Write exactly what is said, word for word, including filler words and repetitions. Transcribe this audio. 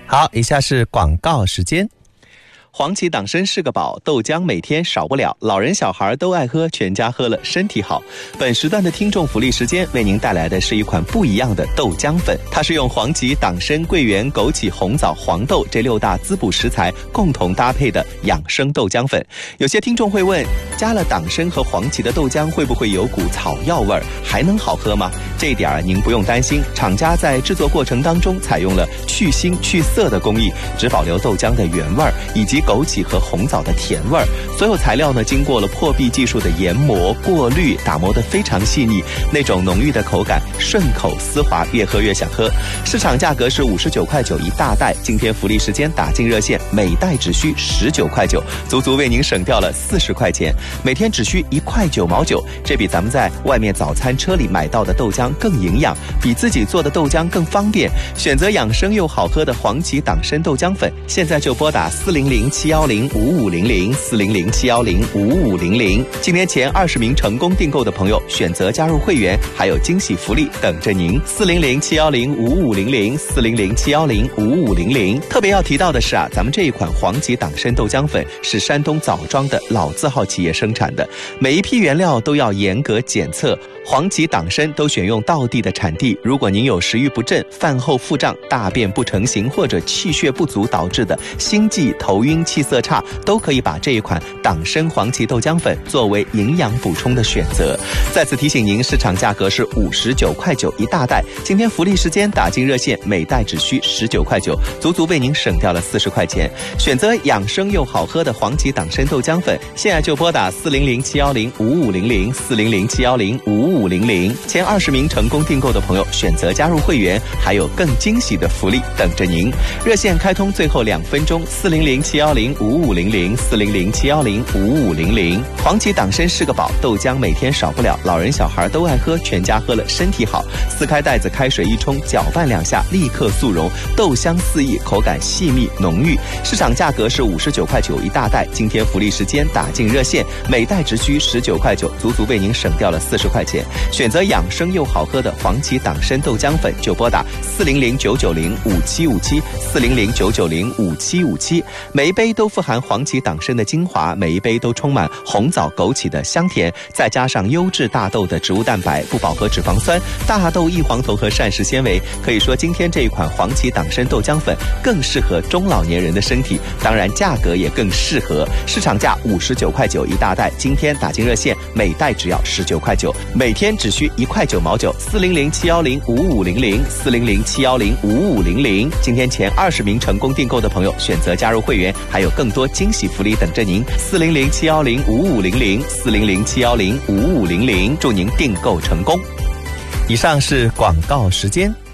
好，以下是广告时间。黄芪党参是个宝，豆浆每天少不了，老人小孩都爱喝，全家喝了身体好。本时段的听众福利时间为您带来的是一款不一样的豆浆粉，它是用黄芪、党参、桂圆、枸杞、红枣、黄豆这六大滋补食材共同搭配的养生豆浆粉。有些听众会问，加了党参和黄芪的豆浆会不会有股草药味儿，还能好喝吗？这一点啊，您不用担心，厂家在制作过程当中采用了去腥去涩的工艺，只保留豆浆的原味儿以及枸杞和红枣的甜味儿。所有材料呢，经过了破壁技术的研磨、过滤，打磨得非常细腻，那种浓郁的口感顺口丝滑，越喝越想喝。市场价格是五十九块九一大袋，今天福利时间打进热线，每袋只需十九块九，足足为您省掉了四十块钱，每天只需一块九毛九，这比咱们在外面早餐车里买到的豆浆更营养，比自己做的豆浆更方便。选择养生又好喝的黄芪党参豆浆粉，现在就拨打四零零七幺零五五零零四零零七幺零五五零零。今天前二十名成功订购的朋友选择加入会员，还有惊喜福利等着您。四零零七幺零五五零零四零零七幺零五五零零。特别要提到的是啊，咱们这一款黄芪党参豆浆粉是山东枣庄的老字号企业生产的，每一批原料都要严格检测，黄芪党参都选用道地的产地。如果您有食欲不振、饭后腹胀、大便不成形或者气血不足导致的心悸、头晕、气色差，都可以把这一款党参黄芪豆浆粉作为营养补充的选择。再次提醒您，市场价格是五十九块九一大袋，今天福利时间打进热线，每袋只需十九块九，足足为您省掉了四十块钱。选择养生又好喝的黄芪党参豆浆粉，现在就拨打四零零七幺零五五零零四零零七幺零五五零零。前二十名成功订购的朋友选择加入会员，还有更惊喜的福利等着您。热线开通最后两分钟，四零零七幺零五五零零四零零七幺零五五零零。黄芪党参是个宝，豆浆每天少不了，老人小孩都爱喝，全家喝了身体好。撕开袋子，开水一冲，搅拌两下，立刻速溶，豆香四溢，口感细密浓郁。市场价格是五十九块九一大袋，今天福利时间打进热线，每袋只需十九块九，足足为您省掉了四十块钱。选择养生又好喝的黄芪党参豆浆粉，就拨打四零零九九零五七五七四零零九九零五七五七。每一杯都富含黄芪党参的精华，每一杯都充满红枣枸杞的香甜，再加上优质大豆的植物蛋白、不饱和脂肪酸、大豆异黄酮和膳食纤维，可以说今天这一款黄芪党参豆浆粉更适合中老年人的身体，当然价格也更适合。市场价五十九块九一大袋，今天打进热线，每袋只要十九块九，每天只需一块九毛九。四零零七幺零五五零零四零零七幺零五五零零。今天前二十名成功订购的朋友选择加入会员，还有更多惊喜福利等着您。四零零七幺零五五零零四零零七幺零五五零零。祝您订购成功。以上是广告时间。